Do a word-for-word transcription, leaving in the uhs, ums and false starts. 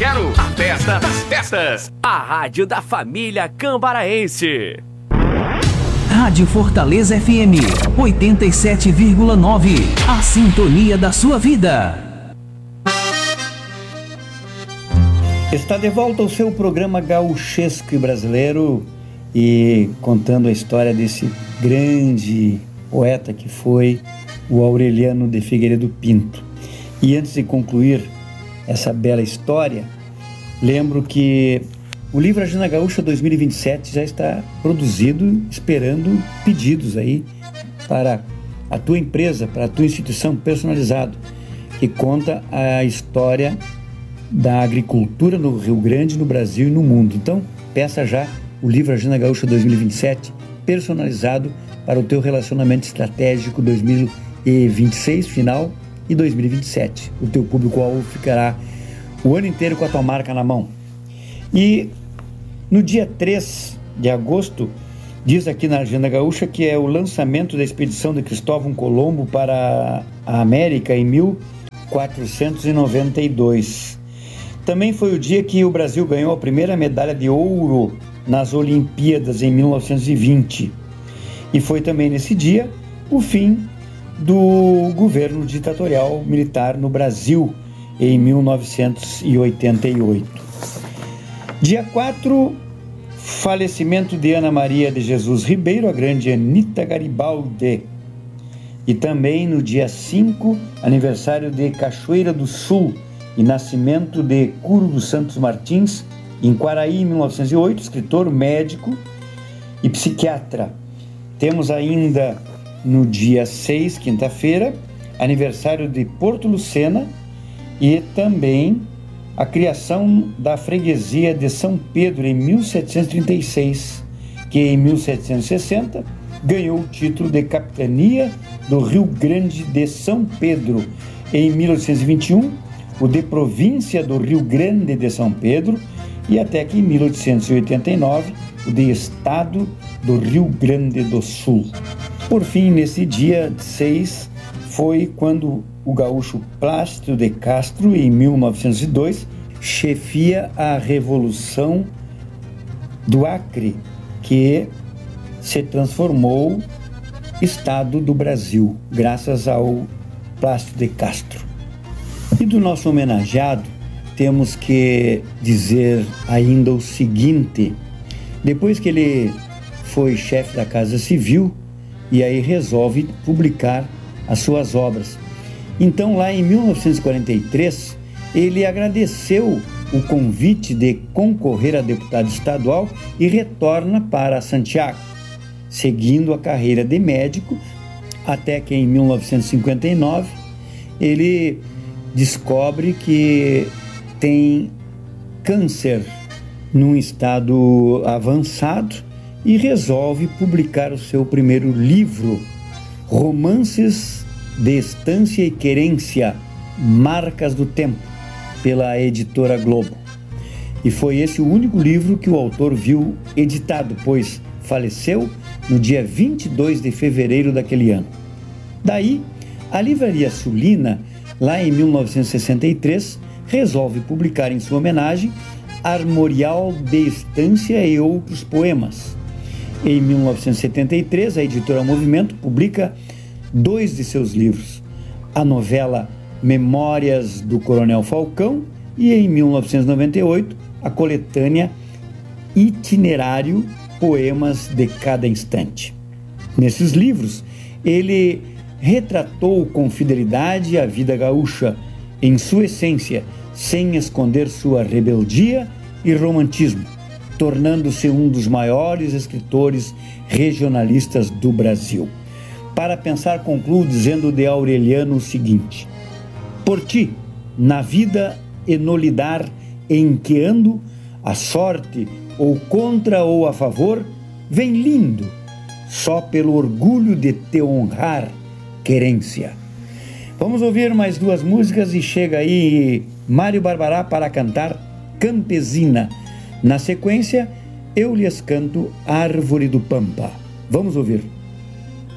quero a festa das festas. A rádio da família cambaraense. Rádio Fortaleza F M oitenta e sete vírgula nove. A sintonia da sua vida. Está de volta o seu programa gauchesco e brasileiro e contando a história desse grande poeta que foi o Aureliano de Figueiredo Pinto. E antes de concluir essa bela história, lembro que o livro Agenda Gaúcha dois mil e vinte e sete já está produzido, esperando pedidos aí para a tua empresa, para a tua instituição, personalizado, que conta a história da agricultura no Rio Grande, no Brasil e no mundo. Então, peça já o livro Agenda Gaúcha dois mil e vinte e sete, personalizado para o teu relacionamento estratégico dois mil e vinte e seis, final, e dois mil e vinte e sete. O teu público-alvo ficará o ano inteiro com a tua marca na mão. E no dia três de agosto, diz aqui na Agenda Gaúcha que é o lançamento da expedição de Cristóvão Colombo para a América em mil quatrocentos e noventa e dois. Também foi o dia que o Brasil ganhou a primeira medalha de ouro nas Olimpíadas em mil novecentos e vinte. E foi também nesse dia o fim do governo ditatorial militar no Brasil em mil novecentos e oitenta e oito. Dia quatro, falecimento de Ana Maria de Jesus Ribeiro, a grande Anita Garibaldi. E também no dia cinco, aniversário de Cachoeira do Sul e nascimento de Curo dos Santos Martins, em Quaraí, em mil novecentos e oito, escritor, médico e psiquiatra. Temos ainda no dia seis, quinta-feira, aniversário de Porto Lucena e também a criação da freguesia de São Pedro em mil setecentos e trinta e seis, que em mil setecentos e sessenta ganhou o título de Capitania do Rio Grande de São Pedro. Em mil oitocentos e vinte e um, o de Província do Rio Grande de São Pedro, e até que em mil oitocentos e oitenta e nove, o de Estado do Rio Grande do Sul. Por fim, nesse dia seis, foi quando o gaúcho Plácido de Castro, em mil novecentos e dois, chefia a Revolução do Acre, que se transformou Estado do Brasil, graças ao Plácido de Castro. E do nosso homenageado, temos que dizer ainda o seguinte: depois que ele foi chefe da Casa Civil, e aí resolve publicar as suas obras. Então, lá em mil novecentos e quarenta e três, ele agradeceu o convite de concorrer a deputado estadual e retorna para Santiago, seguindo a carreira de médico, até que em mil novecentos e cinquenta e nove ele descobre que tem câncer num estado avançado e resolve publicar o seu primeiro livro, Romances de Estância e Querência, Marcas do Tempo, pela editora Globo. E foi esse o único livro que o autor viu editado, pois faleceu no dia vinte e dois de fevereiro daquele ano. Daí, a Livraria Sulina, lá em mil novecentos e sessenta e três, resolve publicar em sua homenagem Armorial de Estância e Outros Poemas. Em mil novecentos e setenta e três, a editora Movimento publica dois de seus livros, a novela Memórias do Coronel Falcão e, em mil novecentos e noventa e oito, a coletânea Itinerário, Poemas de Cada Instante. Nesses livros, ele retratou com fidelidade a vida gaúcha, em sua essência, sem esconder sua rebeldia e romantismo, tornando-se um dos maiores escritores regionalistas do Brasil. Para pensar, concluo dizendo de Aureliano o seguinte: por ti, na vida e no lidar em que ando, a sorte, ou contra ou a favor, vem lindo, só pelo orgulho de te honrar, querência. Vamos ouvir mais duas músicas e chega aí Mário Barbará para cantar Campesina. Na sequência, eu lhes canto Árvore do Pampa. Vamos ouvir.